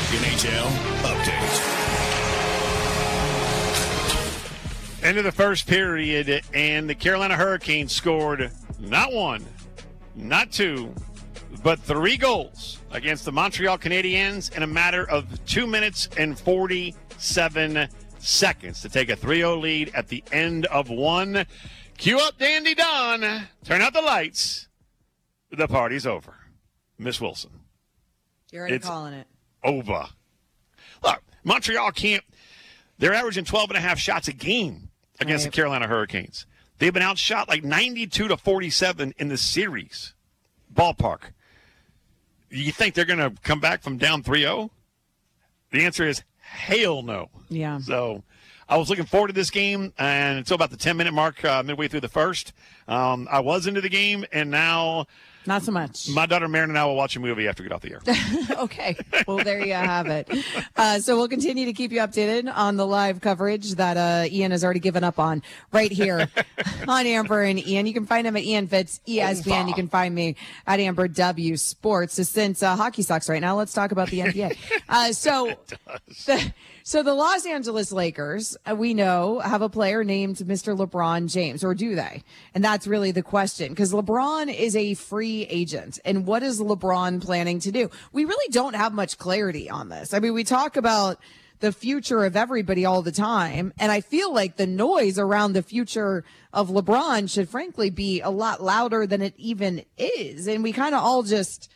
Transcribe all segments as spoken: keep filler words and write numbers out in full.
N H L Update. End of the first period, and the Carolina Hurricanes scored not one, not two, but three goals against the Montreal Canadiens in a matter of two minutes and forty-seven seconds to take a three oh lead at the end of one. Cue up Dandy Don. Turn out the lights. The party's over. Miss Wilson. You're already It's calling it. Over. Look, Montreal can't. They're averaging twelve and a half shots a game against Right. the Carolina Hurricanes. They've been outshot like ninety-two to forty-seven in the series. Ballpark. You think they're going to come back from down three oh? The answer is hell no. Yeah. So I was looking forward to this game, and until about the ten-minute mark uh, midway through the first, um, I was into the game, and now Not so much. my daughter Marin and I will watch a movie after we get off the air. Okay. Well, there you have it. Uh, so we'll continue to keep you updated on the live coverage that uh, Ian has already given up on right here on Amber and Ian. You can find him at Ian Fitz, E S P N. You can find me at Amber W Sports. So since uh, hockey sucks right now, let's talk about the N B A. Uh, so, the, so the Los Angeles Lakers, uh, we know, have a player named Mister LeBron James, or do they? And that's really the question, because LeBron is a free agent. And what is LeBron planning to do? We really don't have much clarity on this. I mean, we talk about the future of everybody all the time, and I feel like the noise around the future of LeBron should frankly be a lot louder than it even is. And we kind of all just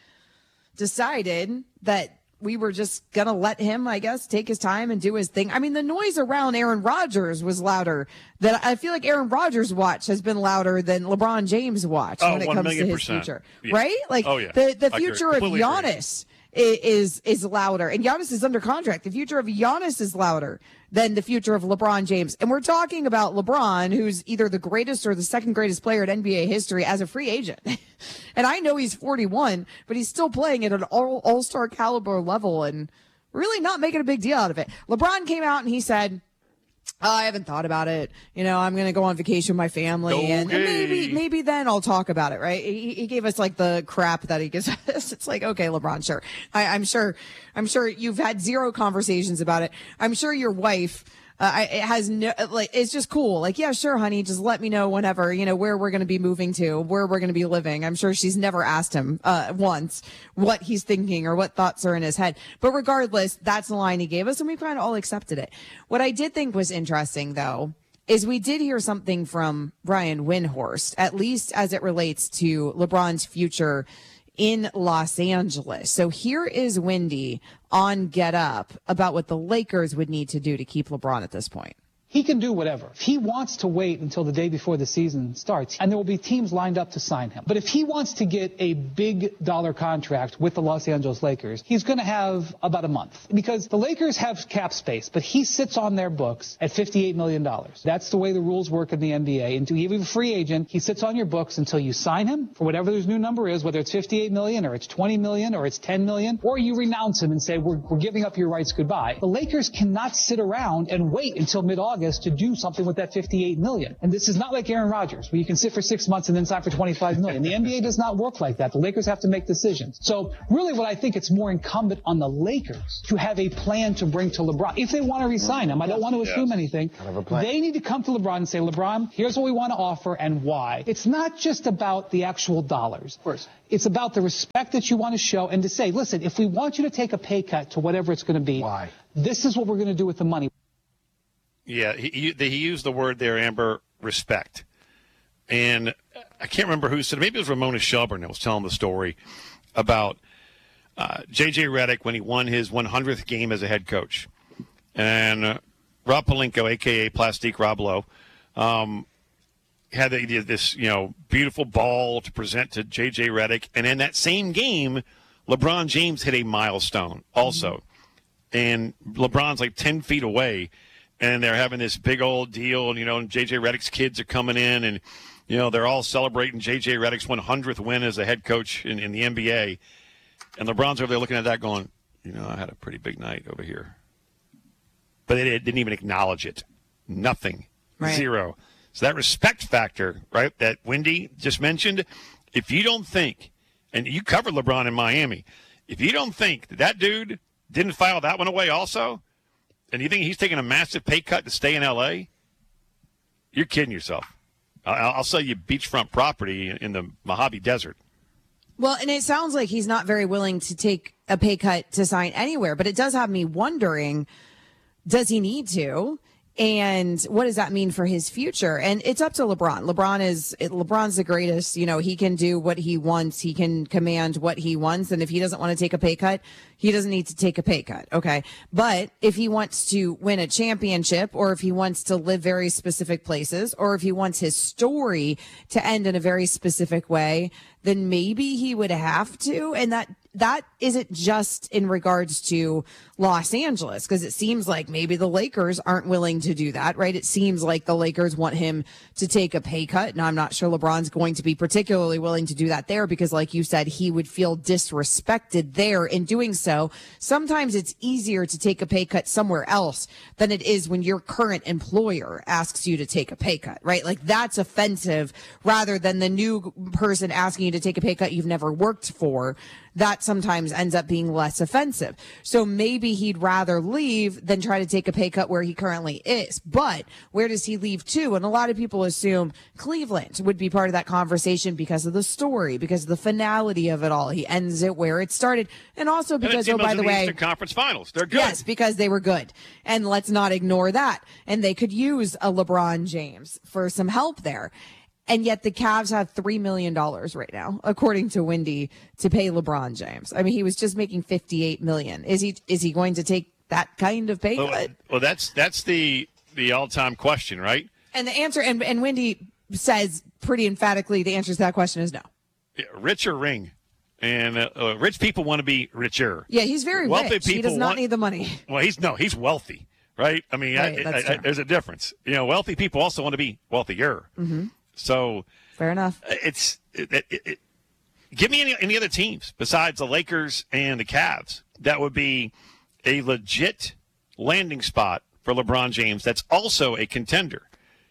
decided that we were just going to let him, I guess, take his time and do his thing. I mean, the noise around Aaron Rodgers was louder. That I feel like Aaron Rodgers' watch has been louder than LeBron James' watch Oh, when it comes to his percent. future. Yeah. Right? Like, Oh, yeah. the, the I agree. future of Completely agree. Giannis is, is is louder. And Giannis is under contract. The future of Giannis is louder than the future of LeBron James. And we're talking about LeBron, who's either the greatest or the second greatest player in N B A history as a free agent. And I know he's forty-one, but he's still playing at an all, all-star caliber level and really not making a big deal out of it. LeBron came out and he said, oh, I haven't thought about it. You know, I'm going to go on vacation with my family and, and Okay. maybe, maybe then I'll talk about it. Right. He, he gave us like the crap that he gives us. It's like, okay, LeBron, sure. I, I'm sure, I'm sure you've had zero conversations about it. I'm sure your wife, uh, I, it has no, like, it's just cool. Like, yeah, sure, honey, just let me know whenever, you know, where we're going to be moving to, where we're going to be living. I'm sure she's never asked him, uh, once what he's thinking or what thoughts are in his head. But regardless, that's the line he gave us and we kind of all accepted it. What I did think was interesting though, is we did hear something from Brian Windhorst, at least as it relates to LeBron's future in Los Angeles. So here is Wendy on Get Up about what the Lakers would need to do to keep LeBron at this point. He can do whatever. If he wants to wait until the day before the season starts, and there will be teams lined up to sign him. But if he wants to get a big dollar contract with the Los Angeles Lakers, he's going to have about a month. Because the Lakers have cap space, but he sits on their books at fifty-eight million dollars. That's the way the rules work in the N B A. And to give you a free agent, he sits on your books until you sign him for whatever his new number is, whether it's fifty-eight million dollars or it's twenty million dollars or it's ten million dollars, or you renounce him and say, we're, we're giving up your rights, goodbye. The Lakers cannot sit around and wait until mid-August to do something with that fifty-eight million dollars. And this is not like Aaron Rodgers, where you can sit for six months and then sign for twenty-five million dollars. The N B A does not work like that. The Lakers have to make decisions. So really what I think it's more incumbent on the Lakers to have a plan to bring to LeBron. If they want to re-sign him, I don't want to assume Yes. anything. Kind of a plan. They need to come to LeBron and say, LeBron, here's what we want to offer and why. It's not just about the actual dollars. Of course. It's about the respect that you want to show and to say, listen, if we want you to take a pay cut to whatever it's going to be, Why? this is what we're going to do with the money. Yeah, he, he he used the word there, Amber, respect. And I can't remember who said it. Maybe it was Ramona Shelburne that was telling the story about uh, J J Redick when he won his one hundredth game as a head coach. And uh, Rob Pelinka, a k a. Plastique Rob Lowe, um, had the, this, you know, beautiful ball to present to J J Redick. And in that same game, LeBron James hit a milestone also. Mm-hmm. And LeBron's like ten feet away. And they're having this big old deal, and, you know, and J J Redick's kids are coming in, and, you know, they're all celebrating J J Redick's one hundredth win as a head coach in, in the N B A. And LeBron's over there looking at that going, you know, I had a pretty big night over here. But they didn't even acknowledge it. Nothing. Right. Zero. So that respect factor, right, that Wendy just mentioned, if you don't think, and you covered LeBron in Miami, if you don't think that that dude didn't file that one away also? And you think he's taking a massive pay cut to stay in L A? You're kidding yourself. I'll, I'll sell you beachfront property in the Mojave Desert. Well, and it sounds like he's not very willing to take a pay cut to sign anywhere, but it does have me wondering, does he need to? And what does that mean for his future? And it's up to LeBron. LeBron is LeBron's the greatest. You know, he can do what he wants. He can command what he wants. And if he doesn't want to take a pay cut, he doesn't need to take a pay cut. Okay. But if he wants to win a championship, or if he wants to live very specific places, or if he wants his story to end in a very specific way, then maybe he would have to. And that that isn't just in regards to Los Angeles, because it seems like maybe the Lakers aren't willing to do that, right? It seems like the Lakers want him to take a pay cut, and I'm not sure LeBron's going to be particularly willing to do that there, because like you said, he would feel disrespected there in doing so. Sometimes it's easier to take a pay cut somewhere else than it is when your current employer asks you to take a pay cut, right? Like that's offensive rather than the new person asking you to take a pay cut you've never worked for. That sometimes ends up being less offensive. So maybe he'd rather leave than try to take a pay cut where he currently is. But where does he leave to? And a lot of people assume Cleveland would be part of that conversation because of the story, because of the finality of it all. He ends it where it started. And also because, and oh, by the, the way, Eastern Conference Finals. They're good. Yes, because they were good. And let's not ignore that. And they could use a LeBron James for some help there. And yet the Cavs have three million dollars right now, according to Wendy, to pay LeBron James. I mean, he was just making fifty-eight million dollars. Is he is he going to take that kind of pay cut? Well, well that's that's the the all-time question, right? And the answer, and, and Wendy says pretty emphatically, the answer to that question is no. Yeah, rich or ring. And uh, uh, rich people want to be richer. Yeah, he's very wealthy rich. People He does not want, need the money. Well, he's no, he's wealthy, right? I mean, Right, I, that's I, I, true. there's a difference. You know, wealthy people also want to be wealthier. Mm-hmm. So Fair enough. it's it, it, it, give me any any other teams besides the Lakers and the Cavs that would be a legit landing spot for LeBron James. That's also a contender.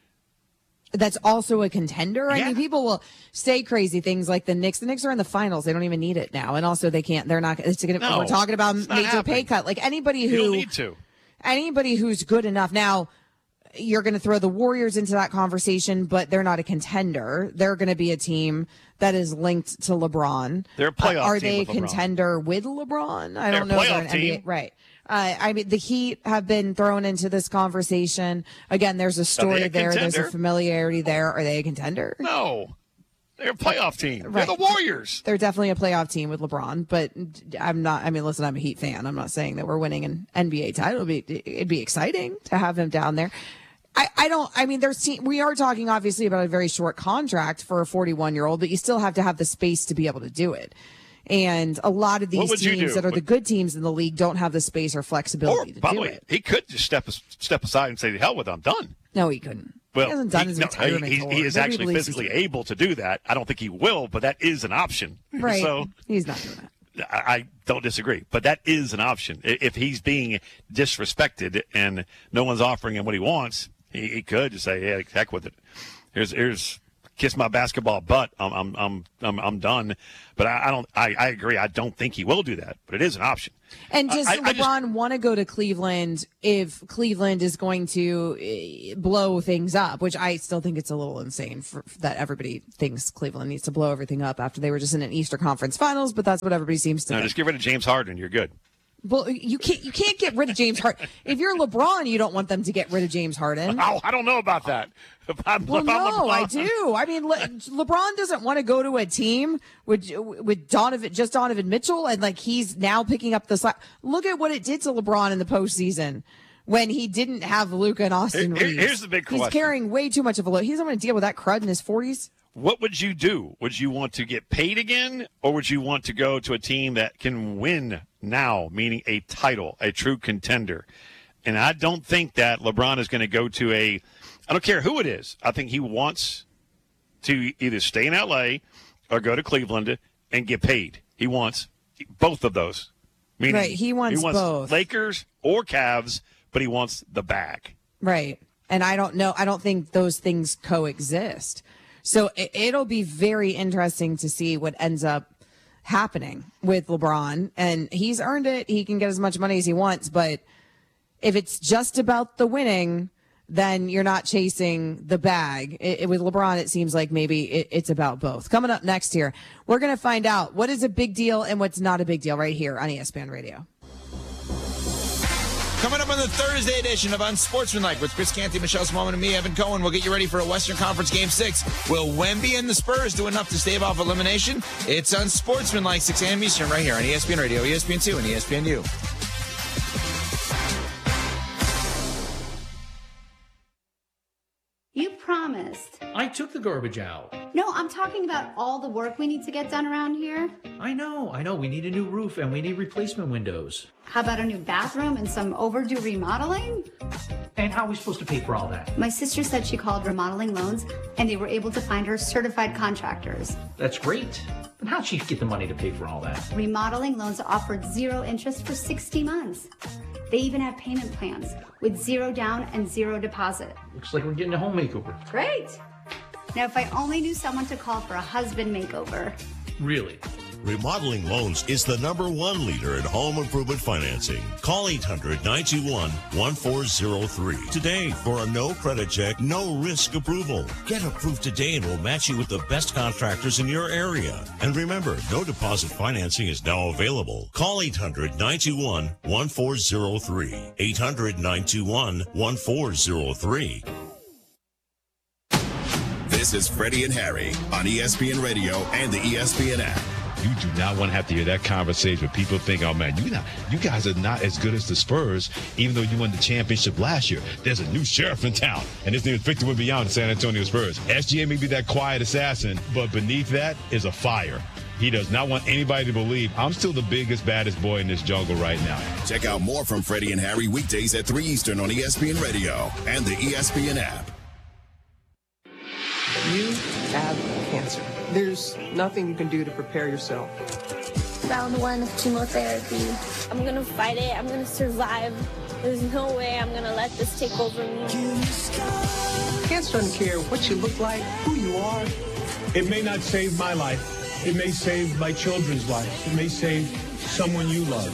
That's also a contender. I Yeah. mean, people will say crazy things like the Knicks. The Knicks are in the finals. They don't even need it now. And also they can't, they're not, it's gonna, No, we're talking about it's not major happening. pay cut. Like anybody who, You don't need to. anybody who's good enough. Now, you're going to throw the Warriors into that conversation, but they're not a contender. They're going to be a team that is linked to LeBron. They're a playoff Uh, are team they a with LeBron. contender with LeBron? I They're don't a know. if playoff they're an N B A team. Right. Uh, I mean, the Heat have been thrown into this conversation. Again, there's a story a there. There's a contender? familiarity there. Are they a contender? No, they're a playoff team. Right. They're the Warriors. They're definitely a playoff team with LeBron, but I'm not. I mean, listen, I'm a Heat fan. I'm not saying that we're winning an N B A title. It'd be, it'd be exciting to have him down there. I, I don't. I mean, there's. We are talking obviously about a very short contract for a forty-one year old, but you still have to have the space to be able to do it. And a lot of What these would you teams do? that are the Would- good teams in the league don't have the space or Or, flexibility to by do the way, it. he could just step step aside and say, "The hell with it, I'm done." No, he couldn't. Well, he hasn't done he, his no, retirement he, tour. he is Nobody actually believes he's physically doing able to do that. I don't think he will, but that is an option. it. Right. So He's not doing that. I, I don't disagree, but that is an option. I- If he's being disrespected and no one's offering him what he wants, he, he could just say, "Yeah, heck with it. Here's here's kiss my basketball butt. I'm I'm I'm I'm, I'm done." But I, I don't. I, I agree. I don't think he will do that. But it is an option. And does I- I just- LeBron want to go to Cleveland if Cleveland is going to eh, blow things up, which I still think it's a little insane for, that everybody thinks Cleveland needs to blow everything up after they were just in an Eastern Conference Finals, but that's what everybody seems to No, think. just get rid of James Harden. You're good. Well, you can't you can't get rid of James Harden. If you're LeBron, you don't want them to get rid of James Harden. Oh, I don't know about that. If I'm, Well, if I'm no, LeBron- I do. I mean, Le- LeBron doesn't want to go to a team with with Donovan, just Donovan Mitchell, and like he's now picking up the slack. Look at what it did to LeBron in the postseason when he didn't have Luka and Austin Here- Reeves. here's the big He's question. carrying way too much of a load. He doesn't want to deal with that crud in his forties. What would you do? Would you want to get paid again, or would you want to go to a team that can win now, meaning a title, a true contender? And I don't think that LeBron is going to go to a – I don't care who it is. I think he wants to either stay in L A or go to Cleveland and get paid. He wants both of those. Meaning Right, he wants both. Lakers or Cavs, but he wants the bag. Right. And I don't know. I don't think those things coexist. So it, it'll be very interesting to see what ends up happening with LeBron, and he's earned it. He can get as much money as he wants, but if it's just about the winning, then you're not chasing the bag. It, it, with LeBron, it seems like maybe it, it's about both. Coming up next here, we're going to find out what is a big deal and what's not a big deal right here on E S P N Radio. Coming up on the Thursday edition of Unsportsmanlike with Chris Canty, Michelle Smallman, and me, Evan Cohen. We'll get you ready for a Western Conference Game six. Will Wemby and the Spurs do enough to stave off elimination? It's Unsportsmanlike, six a.m. Eastern, right here on E S P N Radio, E S P N two, and E S P N U. You promised. I took the garbage out. No, I'm talking about all the work we need to get done around here. I know, I know. We need a new roof and we need replacement windows. How about a new bathroom and some overdue remodeling? And how are we supposed to pay for all that? My sister said she called Remodeling Loans and they were able to find her certified contractors. That's great. But how'd she get the money to pay for all that? Remodeling Loans offered zero interest for sixty months. They even have payment plans with zero down and zero deposit. Looks like we're getting a home makeover. Great. Now, if I only knew someone to call for a husband makeover. Really? Remodeling Loans is the number one leader in home improvement financing. Call eight hundred, nine two one, one four zero three today for a no credit check, no risk approval. Get approved today and we'll match you with the best contractors in your area. And remember, no deposit financing is now available. Call eight hundred, nine two one, one four zero three. eight hundred, nine two one, one four zero three. This is Freddie and Harry on E S P N Radio and the E S P N app. You do not want to have to hear that conversation where people think, oh, man, you not, you guys are not as good as the Spurs, even though you won the championship last year. There's a new sheriff in town, and his name is Victor Wembanyama, the San Antonio Spurs. S G A may be that quiet assassin, but beneath that is a fire. He does not want anybody to believe I'm still the biggest, baddest boy in this jungle right now. Check out more from Freddie and Harry weekdays at three Eastern on E S P N Radio and the E S P N app. You have cancer. There's nothing you can do to prepare yourself. Round one of chemotherapy. I'm gonna fight it. I'm gonna survive. There's no way I'm gonna let this take over me. Cancer doesn't care what you look like, who you are. It may not save my life. It may save my children's lives. It may save someone you love.